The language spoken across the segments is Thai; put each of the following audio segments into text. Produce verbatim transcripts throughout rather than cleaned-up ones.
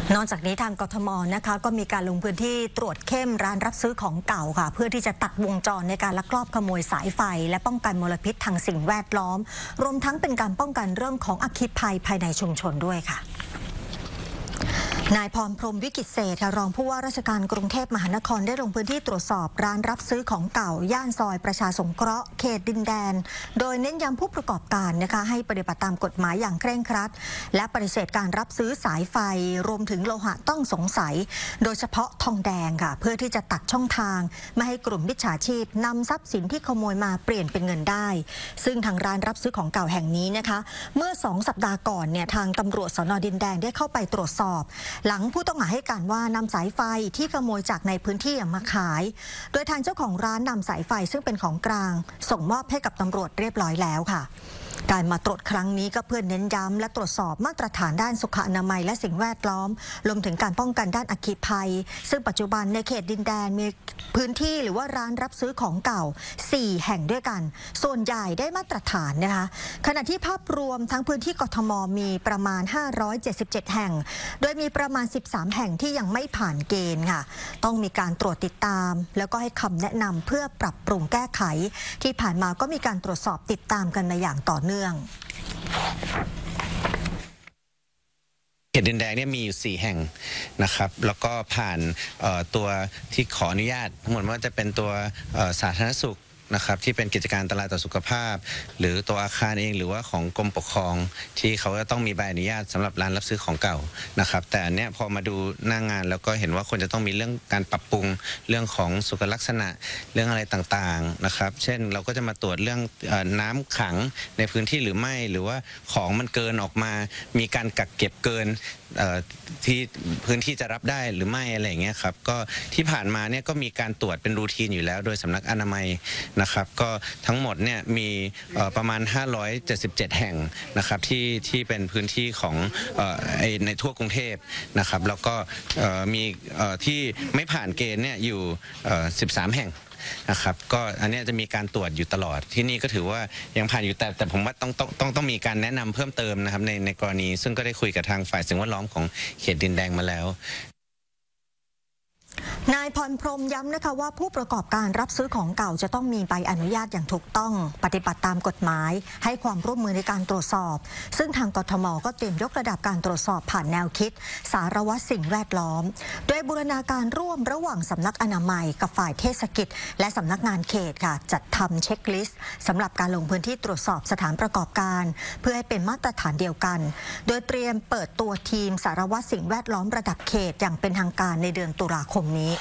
นอกจากนี้ทางกทมนะคะก็มีการลงพื้นที่ตรวจเข้มร้านรับซื้อของเก่าค่ะเพื่อที่จะตัดวงจรในการลักลอบขโมยสายไฟและป้องกันมลพิษทางสิ่งแวดล้อมรวมทั้งเป็นการป้องกันเรื่องของอัคคีภัยภายในชุมชนด้วยค่ะนายพรพรหมวิกิตเศรษฐ์รองผู้ว่าราชการกรุงเทพมหานครได้ลงพื้นที่ตรวจสอบร้านรับซื้อของเก่าย่านซอยประชาสงเคราะห์เขตดินแดนโดยเน้นย้ำผู้ประกอบการนะคะให้ปฏิบัติตามกฎหมายอย่างเคร่งครัดและปฏิเสธการรับซื้อสายไฟรวมถึงโลหะต้องสงสัยโดยเฉพาะทองแดงค่ะเพื่อที่จะตัดช่องทางไม่ให้กลุ่มมิจฉาชีพนำทรัพย์สินที่ขโมยมาเปลี่ยนเป็นเงินได้ซึ่งทางร้านรับซื้อของเก่าแห่งนี้นะคะเมื่อสองสัปดาห์ก่อนเนี่ยทางตำรวจสน.ดินแดงได้เข้าไปตรวจสอบหลังผู้ต้องหาให้การว่านำสายไฟที่ขโมยจากในพื้นที่มาขายโดยทางเจ้าของร้านนำสายไฟซึ่งเป็นของกลางส่งมอบให้กับตำรวจเรียบร้อยแล้วค่ะการมาตรวจครั้งนี้ก็เพื่อเน้นย้ำและตรวจสอบมาตรฐานด้านสุขอนามัยและสิ่งแวดล้อมรวมถึงการป้องกันด้านอัคคีภัยซึ่งปัจจุบันในเขตดินแดนมีพื้นที่หรือว่าร้านรับซื้อของเก่าสี่แห่งด้วยกันส่วนใหญ่ได้มาตรฐานนะคะขณะที่ภาพรวมทั้งพื้นที่กทมมีประมาณห้าร้อยเจ็ดสิบเจ็ดแห่งโดยมีประมาณสิบสามแห่งที่ยังไม่ผ่านเกณฑ์ค่ะต้องมีการตรวจติดตามแล้วก็ให้คำแนะนำเพื่อปรับปรุงแก้ไขที่ผ่านมาก็มีการตรวจสอบติดตามกันมาอย่างต่อเนื่องเขตดินแดงเนี่ยมีอยู่สี่แห่งนะครับแล้วก็ผ่านตัวที่ขออนุญาตทั้งหมดว่าจะเป็นตัวสาธารณสุขนะครับที่เป็นกิจการอันตรายต่อสุขภาพหรือตัวอาคารเองหรือว่าของกรมปกครองที่เขาจะต้องมีใบอนุญาตสำหรับร้านรับซื้อของเก่านะครับแต่อันเนี้ยพอมาดูหน้างานแล้วก็เห็นว่าควรจะต้องมีเรื่องการปรับปรุงเรื่องของสุขลักษณะเรื่องอะไรต่างๆนะครับเช่นเราก็จะมาตรวจเรื่องน้ำขังในพื้นที่หรือไม่หรือว่าของมันเกินออกมามีการกักเก็บเกินที่พื้นที่จะรับได้หรือไม่อะไรอย่างเงี้ยครับก็ที่ผ่านมาเนี่ยก็มีการตรวจเป็นรูทีนอยู่แล้วโดยสำนักอนามัยนะครับก็ทั้งหมดเนี่ยมีประมาณห้าร้อยเจ็ดสิบเจ็ดแห่งนะครับที่ที่เป็นพื้นที่ของในทั่วกรุงเทพนะครับแล้วก็มีที่ไม่ผ่านเกณฑ์เนี่ยอยู่สิบสามแห่งนะครับก็อันนี้จะมีการตรวจอยู่ตลอดที่นี่ก็ถือว่ายังผ่านอยู่แต่แต่ผมว่าต้องต้องต้องต้องมีการแนะนำเพิ่มเติมนะครับในในกรณีซึ่งก็ได้คุยกับทางฝ่ายสิ่งแวดล้อมของเขตดินแดงมาแล้วนายพรพรหมย้ำนะคะว่าผู้ประกอบการรับซื้อของเก่าจะต้องมีใบอนุญาตอย่างถูกต้องปฏิบัติตามกฎหมายให้ความร่วมมือในการตรวจสอบซึ่งทางกทมก็เตรียมยกระดับการตรวจสอบผ่านแนวคิดสารวัตรสิ่งแวดล้อมโดยบูรณาการร่วมระหว่างสำนักอนามัยกับฝ่ายเทศกิจและสำนักงานเขตค่ะจัดทำเช็คลิสต์สำหรับการลงพื้นที่ตรวจสอบสถานประกอบการเพื่อให้เป็นมาตรฐานเดียวกันโดยเตรียมเปิดตัวทีมสารวัตรสิ่งแวดล้อมระดับเขตอย่างเป็นทางการในเดือนตุลาคมนี้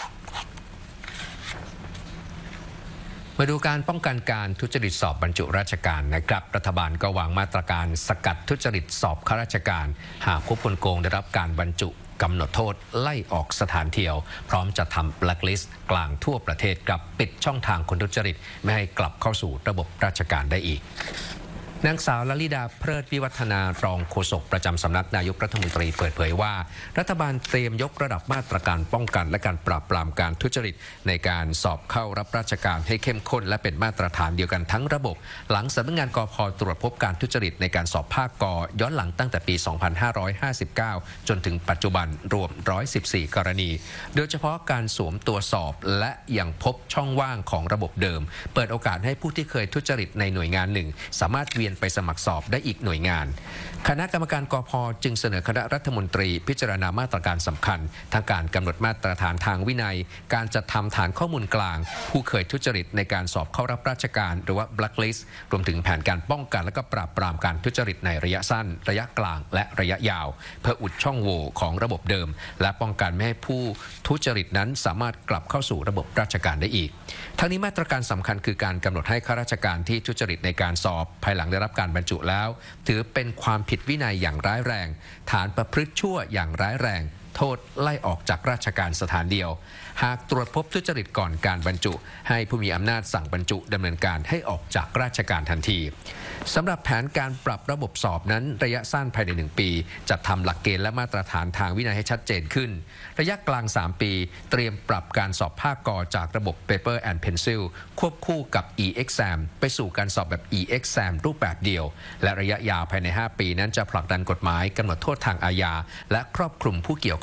มาดูการป้องกันการทุจริตสอบบรรจุราชการนะครับรัฐบาลก็วางมาตรการสกัดทุจริตสอบข้าราชการหากพบคนโกงได้รับการบรรจุกำหนดโทษไล่ออกสถานเที่ยวพร้อมจะทำแบล็คลิสต์กลางทั่วประเทศกับปิดช่องทางคนทุจริตไม่ให้กลับเข้าสู่ระบบราชการได้อีกนางสาวลลิดาเพลิดวิวัฒนารองโฆษกประจำสำนักนายกรัฐมนตรีเปิดเผยว่ารัฐบาลเตรียมยกระดับมาตรการป้องกันและการปราบปรามการทุจริตในการสอบเข้ารับราชการให้เข้มข้นและเป็นมาตรฐานเดียวกันทั้งระบบหลังสำนักงานกพ.ตรวจพบการทุจริตในการสอบภาคกย้อนหลังตั้งแต่ปี สองพันห้าร้อยห้าสิบเก้า จนถึงปัจจุบันรวมหนึ่งร้อยสิบสี่กรณีโดยเฉพาะการสวมตัวสอบและยังพบช่องว่างของระบบเดิมเปิดโอกาสให้ผู้ที่เคยทุจริตในหน่วยงานหนึ่งสามารถเวียนไปสมัครสอบได้อีกหน่วยงานคณะกรรมการกพ.จึงเสนอคณะรัฐมนตรีพิจารณามาตรการสำคัญทั้งการกำหนดมาตรฐานทางวินัยการจัดทำฐานข้อมูลกลางผู้เคยทุจริตในการสอบเข้ารับราชการหรือว่า blacklist รวมถึงแผนการป้องกันและก็ปราบปรามการทุจริตในระยะสั้นระยะกลางและระยะยาวเพื่ออุดช่องโหว่ของระบบเดิมและป้องกันไม่ให้ผู้ทุจริตนั้นสามารถกลับเข้าสู่ระบบราชการได้อีกทั้งนี้มาตรการสำคัญคือการกำหนดให้ข้าราชการที่ทุจริตในการสอบภายหลังได้รับการบรรจุแล้วถือเป็นความผิดวินัยอย่างร้ายแรงฐานประพฤติชั่วอย่างร้ายแรงโทษไล่ออกจากราชการสถานเดียวหากตรวจพบทุจริตก่อนการบรรจุให้ผู้มีอำนาจสั่งบรรจุดำเนินการให้ออกจากราชการทันทีสำหรับแผนการปรับระบบสอบนั้นระยะสั้นภายในหนึ่งปีจัดทำหลักเกณฑ์และมาตรฐานทางวินัยให้ชัดเจนขึ้นระยะกลางสามปีเตรียมปรับการสอบภาคกจากระบบ Paper and Pencil ควบคู่กับ e-exam ไปสู่การสอบแบบ e-exam รูปแบบเดียวและระยะยาวภายในห้าปีนั้นจะผลักดันกฎหมายกำหนดโทษทางอาญาและครอบคลุมผู้เกี่ยว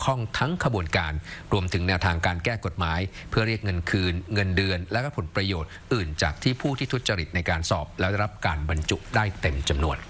ข้องทั้งขบวนการรวมถึงแนวทางการแก้กฎหมายเพื่อเรียกเงินคืนเงินเดือนและก็ผลประโยชน์อื่นจากที่ผู้ที่ทุจริตในการสอบแล้วได้รับการบรรจุได้เต็มจำนวน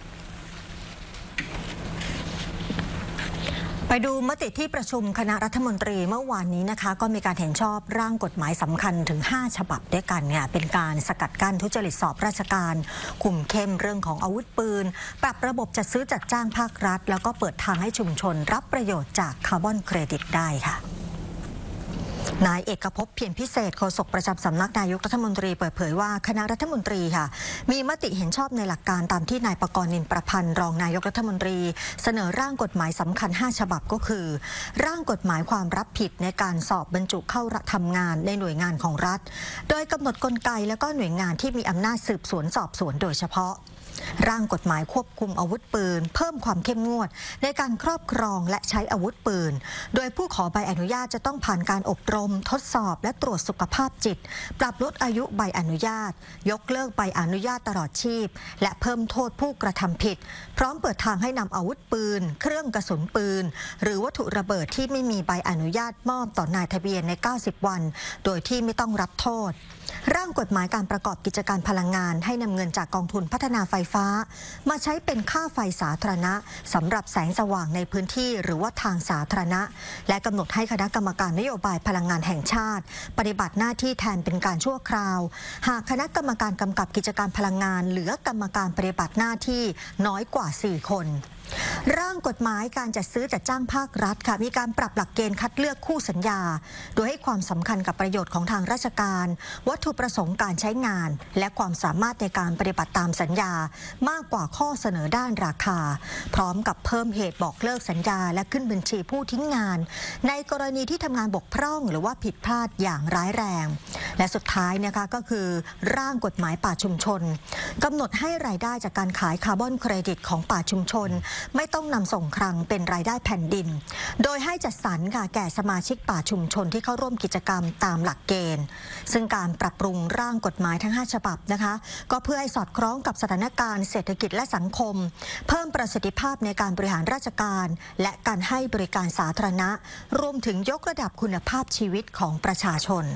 ไปดูมติที่ประชุมคณะรัฐมนตรีเมื่อวานนี้นะคะก็มีการเห็นชอบร่างกฎหมายสำคัญถึงห้าฉบับด้วยกันเนี่ยเป็นการสกัดกั้นทุจริตสอบราชการคุมเข้มเรื่องของอาวุธปืนปรับระบบจัดซื้อจัดจ้างภาครัฐแล้วก็เปิดทางให้ชุมชนรับประโยชน์จากคาร์บอนเครดิตได้ค่ะนายเอกภพเพียรพิเศษโฆษกประจำสำนักนายกรัฐมนตรีเปิดเผยว่าคณะรัฐมนตรีค่ะมีมติเห็นชอบในหลักการตามที่นายปกรณ์นินประพันธ์รองนายกรัฐมนตรีเสนอร่างกฎหมายสำคัญห้าฉบับก็คือร่างกฎหมายความรับผิดในการสอบบรรจุเข้าทำงานในหน่วยงานของรัฐโดยกำหนดกลไกและก็หน่วยงานที่มีอำนาจสืบสวนสอบสวนโดยเฉพาะร่างกฎหมายควบคุมอาวุธปืนเพิ่มความเข้มงวดในการครอบครองและใช้อาวุธปืนโดยผู้ขอใบอนุญาตจะต้องผ่านการอบรมทดสอบและตรวจสุขภาพจิตปรับลดอายุใบอนุญาตยกเลิกใบอนุญาตตลอดชีพและเพิ่มโทษผู้กระทำผิดพร้อมเปิดทางให้นำอาวุธปืนเครื่องกระสุนปืนหรือวัตถุระเบิดที่ไม่มีใบอนุญาตมอบต่อนายทะเบียนในเก้าสิบวันโดยที่ไม่ต้องรับโทษร่างกฎหมายการประกอบกิจการพลังงานให้นำเงินจากกองทุนพัฒนาไฟฟ้ามาใช้เป็นค่าไฟสาธารณะสำหรับแสงสว่างในพื้นที่หรือว่าทางสาธารณะและกำหนดให้คณะกรรมการนโยบายพลังงานแห่งชาติปฏิบัติหน้าที่แทนเป็นการชั่วคราวหากคณะกรรมการกำกับกิจการพลังงานเหลือกรรมการปฏิบัติหน้าที่น้อยกว่าสี่คนร่างกฎหมายการจัดซื้อจัดจ้างภาครัฐค่ะมีการปรับหลักเกณฑ์คัดเลือกคู่สัญญาโดยให้ความสำคัญกับประโยชน์ของทางราชการวัตถุประสงค์การใช้งานและความสามารถในการปฏิบัติตามสัญญามากกว่าข้อเสนอด้านราคาพร้อมกับเพิ่มเหตุบอกเลิกสัญญาและขึ้นบัญชีผู้ทิ้งงานในกรณีที่ทำงานบกพร่องหรือว่าผิดพลาดอย่างร้ายแรงและสุดท้ายนะคะก็คือร่างกฎหมายป่าชุมชนกำหนดให้รายได้จากการขายคาร์บอนเครดิตของป่าชุมชนไม่ต้องนำส่งคลังเป็นรายได้แผ่นดินโดยให้จัดสรรค่ะแก่สมาชิกป่าชุมชนที่เข้าร่วมกิจกรรมตามหลักเกณฑ์ซึ่งการปรับปรุงร่างกฎหมายทั้งห้าฉบับนะคะก็เพื่อให้สอดคล้องกับสถานการณ์เศรษฐกิจและสังคมเพิ่มประสิทธิภาพในการบริหารราชการและการให้บริการสาธารณะรวมถึงยกระดับคุณภาพชีวิตของประชาชน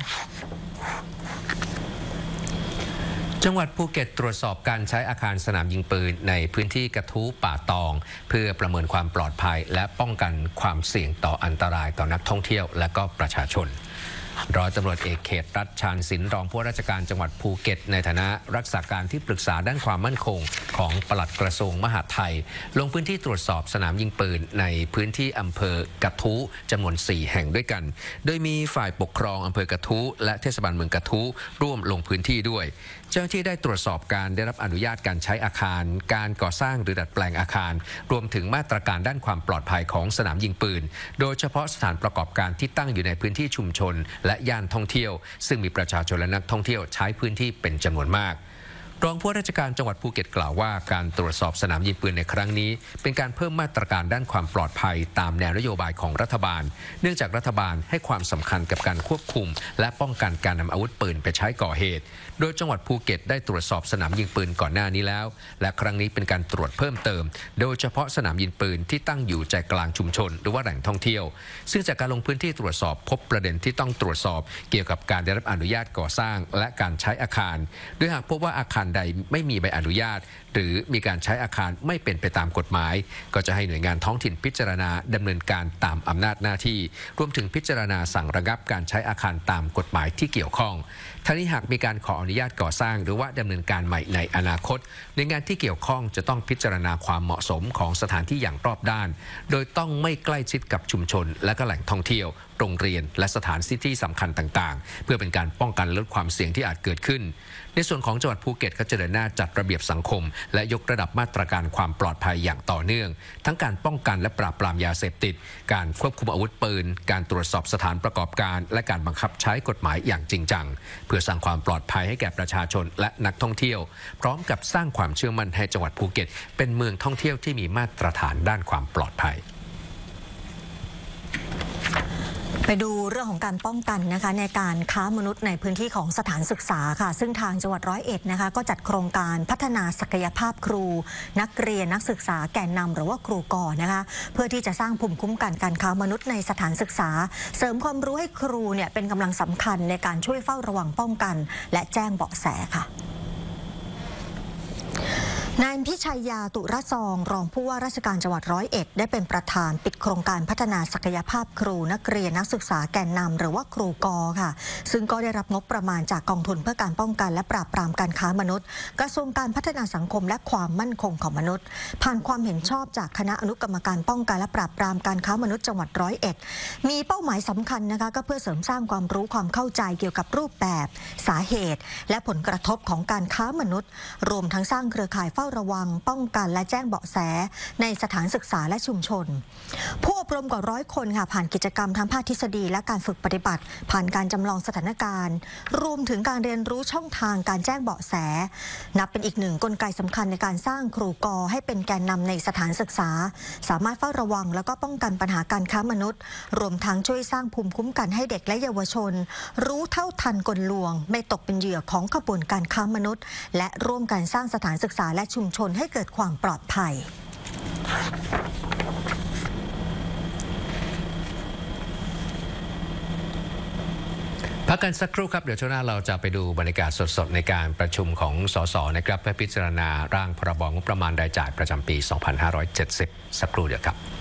จังหวัดภูเก็ตตรวจสอบการใช้อาคารสนามยิงปืนในพื้นที่กระทู้ป่าตองเพื่อประเมินความปลอดภัยและป้องกันความเสี่ยงต่ออันตรายต่อนักท่องเที่ยวและก็ประชาชนร้อยตำรวจเอกเขตรัฐชาญศิลป์รองผู้ว่าราชการจังหวัดภูเก็ตในฐานะรักษาการที่ปรึกษาด้านความมั่นคงของปลัดกระทรวงมหาดไทยลงพื้นที่ตรวจสอบสนามยิงปืนในพื้นที่อำเภอกระทู้จำนวนสี่แห่งด้วยกันโดยมีฝ่ายปกครองอำเภอกระทู้และเทศบาลเมืองกระทู้ร่วมลงพื้นที่ด้วยเจ้าหน้าที่ได้ตรวจสอบการได้รับอนุญาตการใช้อาคารการก่อสร้างหรือดัดแปลงอาคารรวมถึงมาตรการด้านความปลอดภัยของสนามยิงปืนโดยเฉพาะสถานประกอบการที่ตั้งอยู่ในพื้นที่ชุมชนและย่านท่องเที่ยวซึ่งมีประชาชนและนักท่องเที่ยวใช้พื้นที่เป็นจำนวนมากรองผู้ว่าราชการจังหวัดภูเก็ตกล่าวว่าการตรวจสอบสนามยิงปืนในครั้งนี้เป็นการเพิ่มมาตรการด้านความปลอดภัยตามแนวนโยบายของรัฐบาลเนื่องจากรัฐบาลให้ความสำคัญกับการควบคุมและป้องกันการนำอาวุธปืนไปใช้ก่อเหตุโดยจังหวัดภูเก็ตได้ตรวจสอบสนามยิงปืนก่อนหน้านี้แล้วและครั้งนี้เป็นการตรวจเพิ่มเติมโดยเฉพาะสนามยิงปืนที่ตั้งอยู่ใจกลางชุมชนหรือว่าแหล่งท่องเที่ยวซึ่งจากการลงพื้นที่ตรวจสอบพบประเด็นที่ต้องตรวจสอบเกี่ยวกับการได้รับอนุญาตก่อสร้างและการใช้อาคารโดยหากพบว่าอาคารใดไม่มีใบอนุญาตหรือมีการใช้อาคารไม่เป็นไปตามกฎหมายก็จะให้หน่วยงานท้องถิ่นพิจารณาดำเนินการตามอำนาจหน้าที่รวมถึงพิจารณาสั่งระงับการใช้อาคารตามกฎหมายที่เกี่ยวข้องทั้งนี้หากมีการขออนุญาตก่อสร้างหรือว่าดำเนินการใหม่ในอนาคตหน่วยงานที่เกี่ยวข้องจะต้องพิจารณาความเหมาะสมของสถานที่อย่างรอบด้านโดยต้องไม่ใกล้ชิดกับชุมชนและก็แหล่งท่องเที่ยวโรงเรียนและสถานที่สำคัญต่างๆเพื่อเป็นการป้องกันลดความเสี่ยงที่อาจเกิดขึ้นในส่วนของจังหวัดภูเก็ตก็จะเดินหน้าจัดระเบียบสังคมและยกระดับมาตรการความปลอดภัยอย่างต่อเนื่องทั้งการป้องกันและปราบปรามยาเสพติดการควบคุมอาวุธปืนการตรวจสอบสถานประกอบการและการบังคับใช้กฎหมายอย่างจริงจังเพื่อสร้างความปลอดภัยให้แก่ประชาชนและนักท่องเที่ยวพร้อมกับสร้างความเชื่อมั่นให้จังหวัดภูเก็ตเป็นเมืองท่องเที่ยวที่มีมาตรฐานด้านความปลอดภัยไปดูเรื่องของการป้องกันนะคะในการค้ามนุษย์ในพื้นที่ของสถานศึกษาค่ะซึ่งทางจังหวัดร้อยเอ็ดนะคะก็จัดโครงการพัฒนาศักยภาพครู นักเรียนนักศึกษาแกนนำหรือว่าครูกอนะคะเพื่อที่จะสร้างภูมิคุ้มกันการค้ามนุษย์ในสถานศึกษาเสริมความรู้ให้ครูเนี่ยเป็นกำลังสำคัญในการช่วยเฝ้าระวังป้องกันและแจ้งเบาะแสค่ะนายพิชัยยาตุระซองรองผู้ว่าราชการจังหวัดร้อยเอ็ดได้เป็นประธานปิดโครงการพัฒนาศักยภาพครูนักเรียนนักศึกษาแกนนำหรือว่าครูกอค่ะซึ่งก็ได้รับงบประมาณจากกองทุนเพื่อการป้องกันและปราบปรามการค้ามนุษย์กระทรวงการพัฒนาสังคมและความมั่นคงของมนุษย์ผ่านความเห็นชอบจากคณะอนุกรรมการป้องกันและปราบปรามการค้ามนุษย์จังหวัดร้อยเอ็ดมีเป้าหมายสำคัญนะคะก็เพื่อเสริมสร้างความรู้ความเข้าใจเกี่ยวกับรูปแบบสาเหตุและผลกระทบของการค้ามนุษย์รวมทั้งสร้างเครือข่ายเฝ้าระวังป้องกันและแจ้งเบาะแสในสถานศึกษาและชุมชนผู้อบรมกว่าร้อยคนค่ะผ่านกิจกรรมทั้งภาคทฤษฎีและการฝึกปฏิบัติผ่านการจำลองสถานการณ์รวมถึงการเรียนรู้ช่องทางการแจ้งเบาะแสนับเป็นอีกหนึ่งกลไกสำคัญในการสร้างครูกอให้เป็นแกนนำในสถานศึกษาสามารถเฝ้าระวังแล้วก็ป้องกันปัญหาการค้ามนุษย์รวมทั้งช่วยสร้างภูมิคุ้มกันให้เด็กและเยาวชนรู้เท่าทันกลลวงไม่ตกเป็นเหยื่อของขบวนการค้ามนุษย์และร่วมกันสร้างสถานศึกษาและชุมชนให้เกิดความปลอดภัยพักกันสักครู่ครับเดี๋ยวช่วงหน้าเราจะไปดูบรรยากาศสดๆในการประชุมของสสนะครับเพื่อพิจารณาร่างพรบงบประมาณรายจ่ายประจำปี สองพันห้าร้อยเจ็ดสิบ สักครู่เดียวครับ